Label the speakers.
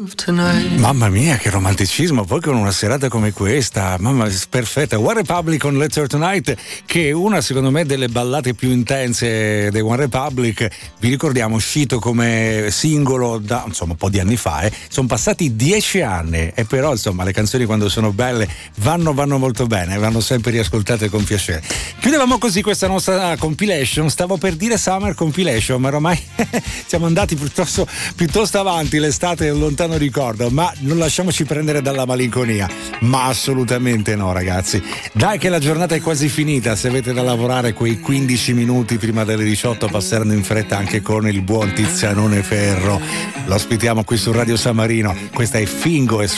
Speaker 1: Mamma mia, che romanticismo, poi con una serata come questa, mamma, perfetta. One Republic con Let's Her Tonight, che è una, secondo me, delle ballate più intense dei One Republic. Vi ricordiamo, uscito come singolo da, insomma, un po' di anni fa, sono passati 10 anni e però, insomma, le canzoni quando sono belle vanno molto bene, vanno sempre riascoltate con piacere. Chiudevamo così questa nostra compilation, stavo per dire Summer Compilation, ma ormai siamo andati piuttosto avanti, l'estate è un lontano ricordo, ma non lasciamoci prendere dalla malinconia, ma assolutamente no, ragazzi. Dai che la giornata è quasi finita, se avete da lavorare quei 15 minuti prima delle 18 passeranno in fretta anche con il buon Tizianone Ferro. Lo ospitiamo qui su Radio San Marino, questa è Fingo e